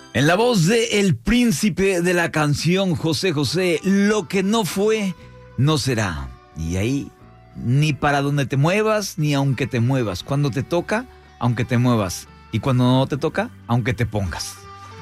En la voz de el príncipe de la canción, José José, lo que no fue, no será. Y ahí, ni para donde te muevas, ni aunque te muevas. Cuando te toca, aunque te muevas. Y cuando no te toca, aunque te pongas.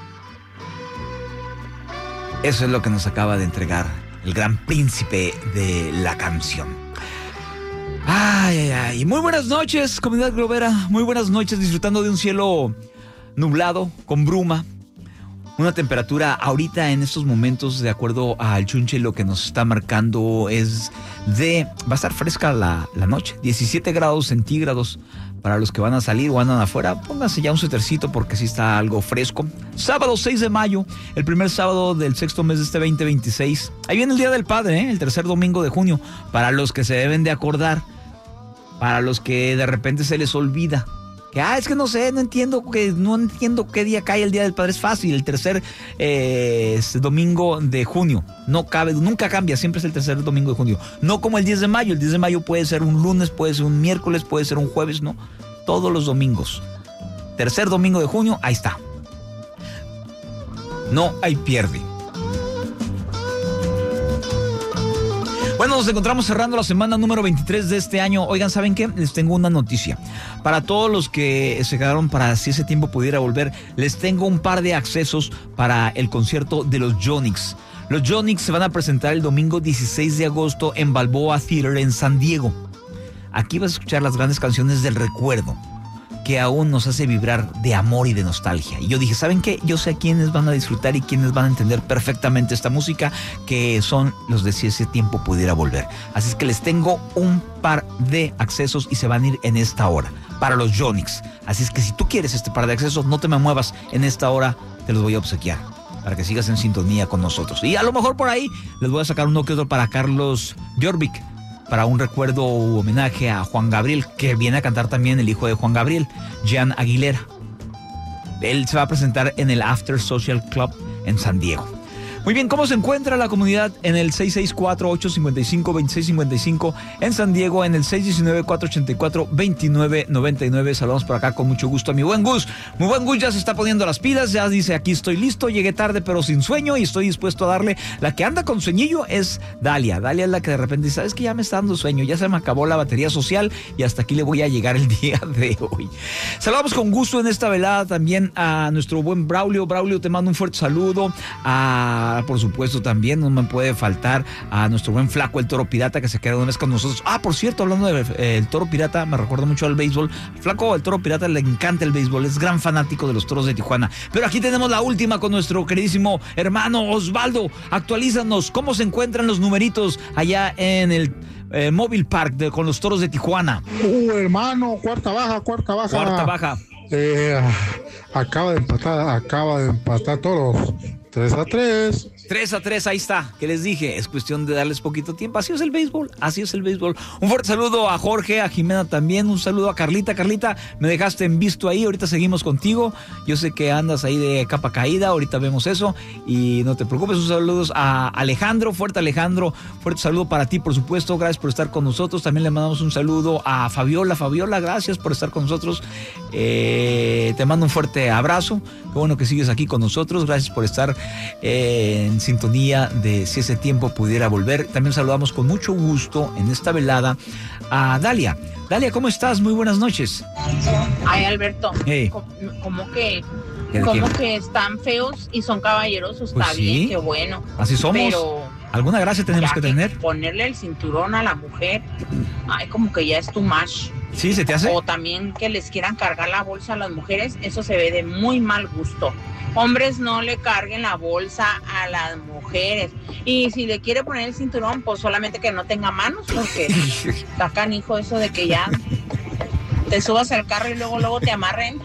Eso es lo que nos acaba de entregar el gran príncipe de la canción. Ay, ay, ay. Muy buenas noches, comunidad globera. Muy buenas noches, disfrutando de un cielo nublado, con bruma. Una temperatura ahorita en estos momentos, de acuerdo al Chunche, lo que nos está marcando es va a estar fresca la noche, 17 grados centígrados. Para los que van a salir o andan afuera, pónganse ya un suétercito porque sí está algo fresco. Sábado 6 de mayo, el primer sábado del sexto mes de este 2026. Ahí viene el Día del Padre, el tercer domingo de junio. Para los que se deben de acordar, para los que de repente se les olvida. Que, es que no sé, no entiendo qué día cae el Día del Padre. Es fácil, el tercer domingo de junio. Nunca cambia, siempre es el tercer domingo de junio. No como el 10 de mayo. El 10 de mayo puede ser un lunes, puede ser un miércoles, puede ser un jueves, no. Todos los domingos. Tercer domingo de junio, ahí está. No hay pierde. Bueno, nos encontramos cerrando la semana número 23 de este año. Oigan, ¿saben qué? Les tengo una noticia. Para todos los que se quedaron para si ese tiempo pudiera volver, les tengo un par de accesos para el concierto de los Yonix. Los Yonix se van a presentar el domingo 16 de agosto en Balboa Theater en San Diego. Aquí vas a escuchar las grandes canciones del recuerdo, que aún nos hace vibrar de amor y de nostalgia. Y yo dije, ¿saben qué? Yo sé a quiénes van a disfrutar y quiénes van a entender perfectamente esta música, que son los de Si ese tiempo pudiera volver. Así es que les tengo un par de accesos y se van a ir en esta hora para los Yonix. Así es que si tú quieres este par de accesos, no te me muevas, en esta hora te los voy a obsequiar para que sigas en sintonía con nosotros. Y a lo mejor por ahí les voy a sacar uno que otro para Carlos Jorvik, para un recuerdo u homenaje a Juan Gabriel, que viene a cantar también el hijo de Juan Gabriel, Jean Aguilera. Él se va a presentar en el After Social Club en San Diego. Muy bien, ¿cómo se encuentra la comunidad? En el 664-855-2655, en San Diego, en el 619-484-2999. Saludamos por acá con mucho gusto a mi buen Gus. Muy buen Gus, ya se está poniendo las pilas, ya dice, aquí estoy listo, llegué tarde pero sin sueño y estoy dispuesto a darle. La que anda con sueñillo es Dalia. Dalia es la que de repente dice, ¿sabes que ya me está dando sueño? Ya se me acabó la batería social y hasta aquí le voy a llegar el día de hoy. Saludamos con gusto en esta velada también a nuestro buen Braulio. Braulio, te mando un fuerte saludo. Por supuesto, también no me puede faltar a nuestro buen Flaco, el Toro Pirata, que se queda una vez con nosotros. Por cierto, hablando del Toro Pirata, me recuerda mucho al béisbol. Flaco, el Toro Pirata, le encanta el béisbol, es gran fanático de los Toros de Tijuana. Pero aquí tenemos la última con nuestro queridísimo hermano Osvaldo. Actualízanos, ¿cómo se encuentran los numeritos allá en el Mobile Park con los Toros de Tijuana? Hermano, cuarta baja. Acaba de empatar Toros. 3-3. 3-3, ahí está, que les dije, es cuestión de darles poquito tiempo, así es el béisbol. Un fuerte saludo a Jorge, a Jimena también, un saludo a Carlita. Carlita, me dejaste en visto ahí, ahorita seguimos contigo, yo sé que andas ahí de capa caída, ahorita vemos eso, y no te preocupes. Un saludo a Alejandro, fuerte saludo para ti, por supuesto, gracias por estar con nosotros. También le mandamos un saludo a Fabiola, gracias por estar con nosotros, te mando un fuerte abrazo, qué bueno que sigues aquí con nosotros, gracias por estar en sintonía de Si ese tiempo pudiera volver. También saludamos con mucho gusto en esta velada a Dalia. Dalia, ¿cómo estás? Muy buenas noches. Ay, Alberto, hey. ¿Cómo que están feos y son caballerosos? Pues está sí, bien, qué bueno. Así somos. Pero alguna gracia tenemos que tener. Ponerle el cinturón a la mujer, como que ya es too much. ¿Sí? ¿Se te hace? O también que les quieran cargar la bolsa a las mujeres, eso se ve de muy mal gusto. Hombres, no le carguen la bolsa a las mujeres. Y si le quiere poner el cinturón, pues solamente que no tenga manos, porque está canijo eso de que ya te subas al carro y luego te amarren.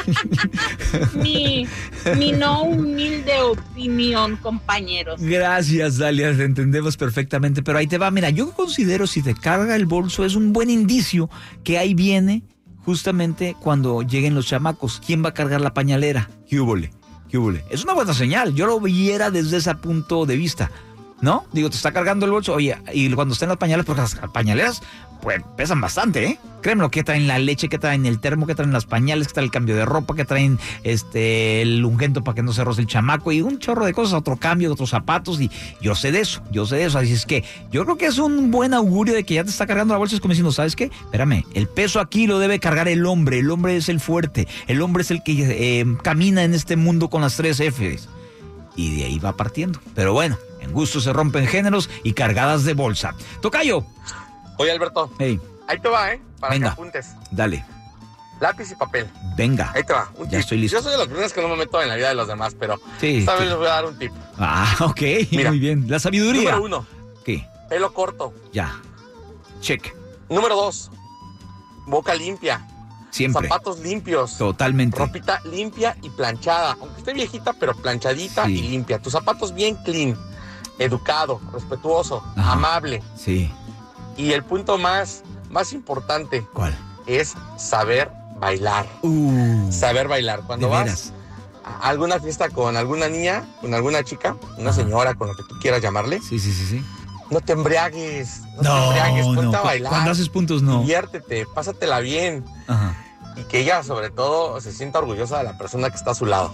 mi no humilde opinión, compañeros. Gracias, Dalia, te entendemos perfectamente, pero ahí te va. Mira, yo considero, si te carga el bolso, es un buen indicio que ahí viene justamente cuando lleguen los chamacos. ¿Quién va a cargar la pañalera? ¿Qué húbole? Es una buena señal, yo lo viera desde ese punto de vista. ¿no? Digo, te está cargando el bolso, oye, y cuando estén las pañales, porque las pañaleras, pues pesan bastante, ¿eh? Créeme, que traen la leche, que traen el termo, que traen las pañales, que traen el cambio de ropa, que traen el ungüento para que no se roce el chamaco y un chorro de cosas, otro cambio, otros zapatos, y yo sé de eso, así es que yo creo que es un buen augurio de que ya te está cargando la bolsa, es como diciendo, ¿sabes qué? Espérame, el peso aquí lo debe cargar el hombre es el fuerte, el hombre es el que camina en este mundo con las 3 Fs, y de ahí va partiendo, pero bueno, en gusto se rompen géneros y cargadas de bolsa. Tocayo. Oye, Alberto. Hey. Ahí te va, para venga, que apuntes. Dale. Lápiz y papel. Venga. Ahí te va. Ya estoy listo. Yo soy de los primeros que no me meto en la vida de los demás, pero sí, esta vez les voy a dar un tip. Ok. Mira, muy bien. La sabiduría. Número 1. ¿Qué? Pelo corto. Ya. Check. Número 2. Boca limpia. Siempre. Zapatos limpios. Totalmente. Ropita limpia y planchada. Aunque esté viejita, pero planchadita y limpia. Tus zapatos bien clean. Educado, respetuoso, amable. Sí. Y el punto más importante. ¿Cuál? Es saber bailar. Saber bailar. Cuando vas a alguna fiesta con alguna niña, con alguna chica, una señora, con lo que tú quieras llamarle. Sí. No te embriagues. No te embriagues. Ponte a bailar. Cuando haces puntos, no. Diviértete, pásatela bien. Ajá. Y que ella, sobre todo, se sienta orgullosa de la persona que está a su lado.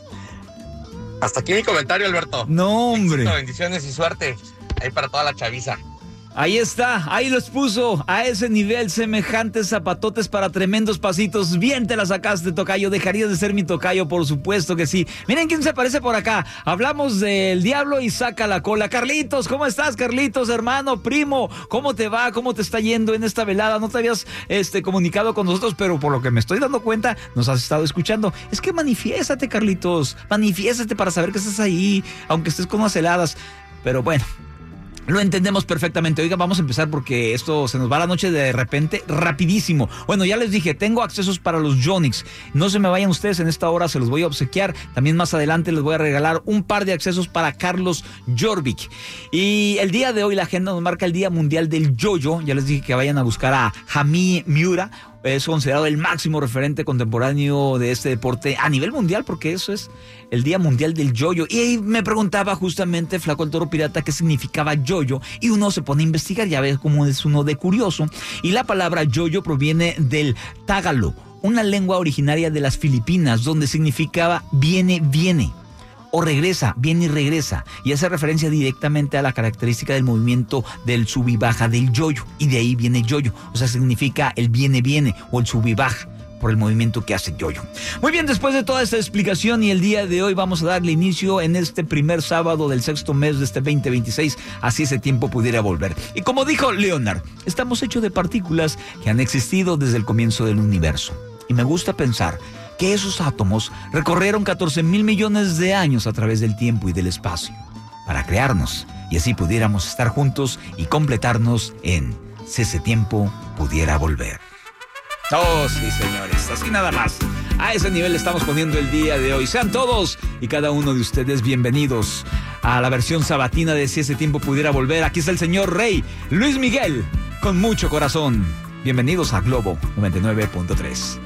Hasta aquí mi comentario, Alberto. No, hombre. Éxito, bendiciones y suerte. Ahí para toda la chaviza. Ahí está, ahí los puso a ese nivel, semejantes zapatotes para tremendos pasitos. Bien te la sacaste, tocayo. Dejarías de ser mi tocayo, por supuesto que sí. Miren quién se aparece por acá. Hablamos del diablo y saca la cola. Carlitos, ¿cómo estás, Carlitos, hermano, primo? ¿Cómo te va? ¿Cómo te está yendo en esta velada? No te habías comunicado con nosotros, pero por lo que me estoy dando cuenta, nos has estado escuchando. Es que manifiéstate, Carlitos. Manifiéstate para saber que estás ahí, aunque estés con unas heladas. Pero bueno, lo entendemos perfectamente. Oiga, vamos a empezar porque esto se nos va la noche de repente, rapidísimo. Bueno, ya les dije, tengo accesos para los Yonix. No se me vayan ustedes, en esta hora se los voy a obsequiar. También más adelante les voy a regalar un par de accesos para Carlos Jorvik. Y el día de hoy la agenda nos marca el Día Mundial del Yo-Yo. Ya les dije que vayan a buscar a Hami Miura. Es considerado el máximo referente contemporáneo de este deporte a nivel mundial, porque eso es el Día Mundial del Yo-Yo. Y ahí me preguntaba justamente Flaco el Toro Pirata qué significaba yo-yo, y uno se pone a investigar, ya ves cómo es uno de curioso. Y la palabra yo-yo proviene del tagalo, una lengua originaria de las Filipinas, donde significaba viene, o regresa, viene y regresa, y hace referencia directamente a la característica del movimiento del sub y baja del yo-yo, y de ahí viene yo-yo, o sea, significa el viene, o el sub y baja, por el movimiento que hace yo-yo. Muy bien, después de toda esta explicación, y el día de hoy vamos a darle inicio en este primer sábado del 6º mes de este 2026, así ese tiempo pudiera volver. Y como dijo Leonard, estamos hechos de partículas que han existido desde el comienzo del universo, y me gusta pensar que esos átomos recorrieron 14,000 millones de años a través del tiempo y del espacio para crearnos, y así pudiéramos estar juntos y completarnos en si ese tiempo pudiera volver. Oh, sí, señores, así nada más. A ese nivel estamos poniendo el día de hoy. Sean todos y cada uno de ustedes bienvenidos a la versión sabatina de Si ese tiempo pudiera volver. Aquí está el señor Rey, Luis Miguel, con mucho corazón. Bienvenidos a Globo 99.3.